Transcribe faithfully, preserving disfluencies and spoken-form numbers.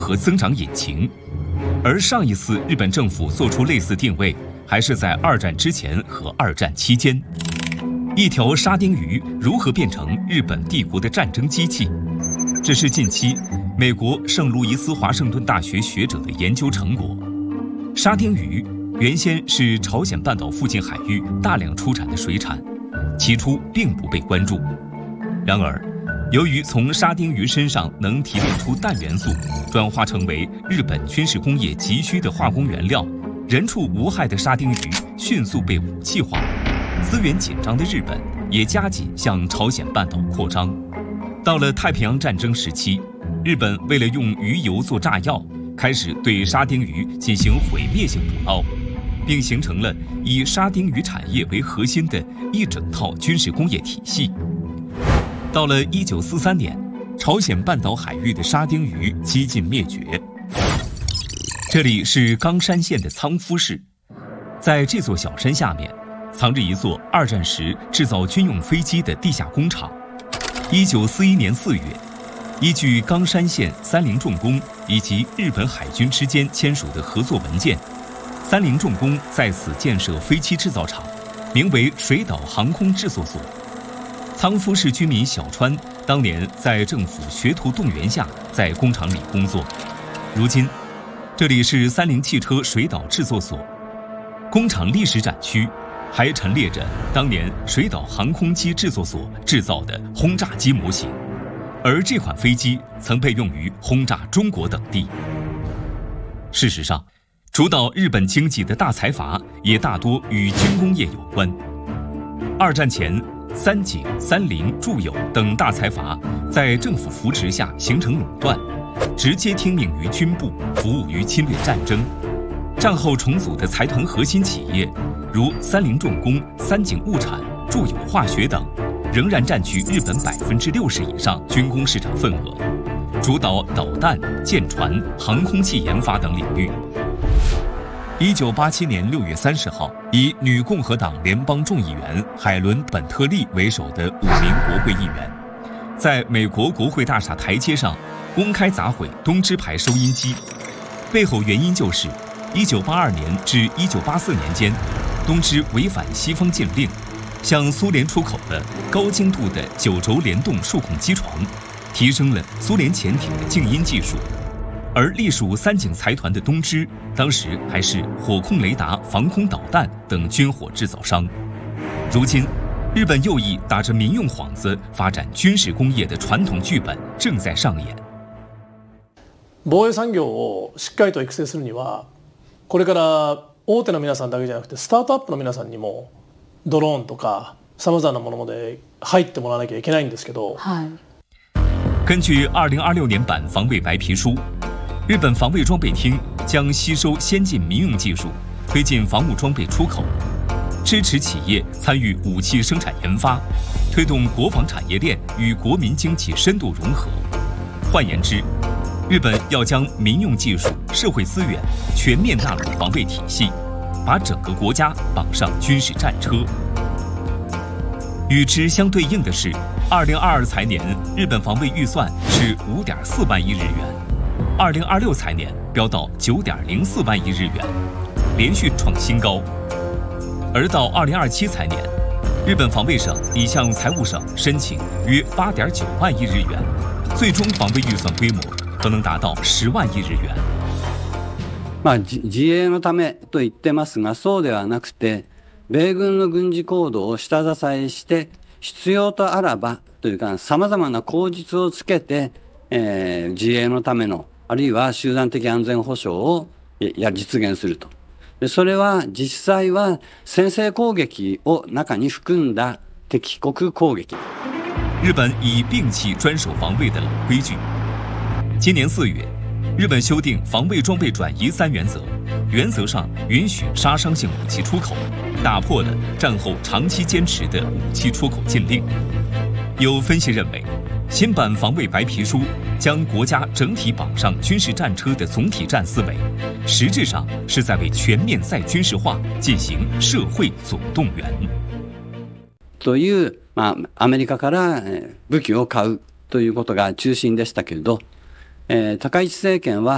和增长引擎。而上一次日本政府做出类似定位，还是在二战之前和二战期间。一条沙丁鱼如何变成日本帝国的战争机器？这是近期美国圣路易斯华盛顿大学学者的研究成果。沙丁鱼原先是朝鲜半岛附近海域大量出产的水产，起初并不被关注。然而，由于从沙丁鱼身上能提炼出氮元素，转化成为日本军事工业急需的化工原料，人畜无害的沙丁鱼迅速被武器化。资源紧张的日本也加紧向朝鲜半岛扩张。到了太平洋战争时期，日本为了用鱼油做炸药，开始对沙丁鱼进行毁灭性捕捞，并形成了以沙丁鱼产业为核心的一整套军事工业体系。到了一九四三年，朝鲜半岛海域的沙丁鱼几近灭绝。这里是冈山县的仓敷市，在这座小山下面，藏着一座二战时制造军用飞机的地下工厂。一九四一年四月，依据冈山县三菱重工以及日本海军之间签署的合作文件，三菱重工在此建设飞机制造厂，名为水岛航空制作所。仓敷市居民小川当年在政府学徒动员下，在工厂里工作。如今，这里是三菱汽车水岛制作所。工厂历史展区还陈列着当年水岛航空机制作所制造的轰炸机模型，而这款飞机曾被用于轰炸中国等地。事实上，主导日本经济的大财阀也大多与军工业有关。二战前，三井、三菱、住友等大财阀在政府扶持下形成垄断，直接听命于军部，服务于侵略战争。战后重组的财团核心企业，如三菱重工、三井物产、住友化学等，仍然占据日本百分之六十以上军工市场份额，主导导弹、舰船、航空器研发等领域。一九八七年六月三十号，以女共和党联邦众议员海伦·本特利为首的五名国会议员，在美国国会大厦台阶上公开砸毁东芝牌收音机。背后原因就是一九八二年至一九八四年间，东芝违反西方禁令，向苏联出口的高精度的九轴联动数控机床，提升了苏联潜艇的静音技术。而隶属三井财团的东芝，当时还是火控雷达、防空导弹等军火制造商。如今，日本右翼打着民用幌子发展军事工业的传统剧本正在上演。 防衛産業をしっかりと育成するには、これから大手の皆さんだけじゃなくて、スタートアップの皆さんにもドローンとかさまざまなもので入ってもらわなきゃいけないんですけど。 根据二零二六年版防卫白皮书，日本防卫装备厅将吸收先进民用技术，推进防务装备出口，支持企业参与武器生产研发，推动国防产业链与国民经济深度融合。换言之，日本要将民用技术、社会资源全面纳入防卫体系，把整个国家绑上军事战车。与之相对应的是，二零二二财年日本防卫预算是五点四万亿日元，二零二六财年飙到九点零四万亿日元，连续创新高。而到二零二七财年，日本防卫省已向财务省申请约八点九万亿日元，最终防卫预算规模可能达到十万亿日元。 まあ、自衛のためと言ってますが、そうではなくて、米軍の軍事行動を下支えして、必要とあらばというか、様々な口実をつけて、えー、自衛のための、あるいは集団的安全保障をや実現すると。でそれは実際は先制攻撃を中に含んだ敵国攻撃。 日本已摒弃专守防卫的老规矩。今年四月，日本修订防卫装备转移三原则，原则上允许杀伤性武器出口，打破了战后长期坚持的武器出口禁令。有分析认为，新版防卫白皮书将国家整体绑上军事战车的总体战思维，实质上是在为全面再军事化进行社会总动员。 という、まあ、アメリカから武器を買うということが中心でしたけれど、えー、高市政権は